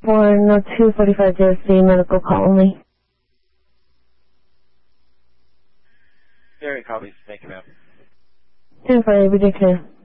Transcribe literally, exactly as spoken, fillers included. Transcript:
for no two forty-five zero three, medical call only. Very copies. Thank you, ma'am. ten for everyday care.